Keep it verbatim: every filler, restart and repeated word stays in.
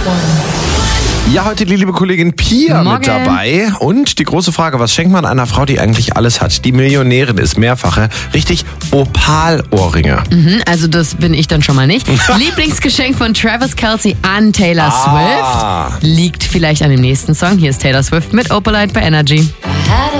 Ja, heute die liebe Kollegin Pia Morgen. mit dabei. Und die große Frage, was schenkt man einer Frau, die eigentlich alles hat? Die Millionärin ist mehrfache, richtig Opalohrringe. Mhm, also das bin ich dann schon mal nicht. Lieblingsgeschenk von Travis Kelce an Taylor Ah. Swift liegt vielleicht an dem nächsten Song. Hier ist Taylor Swift mit Opalite bei Energy. Had a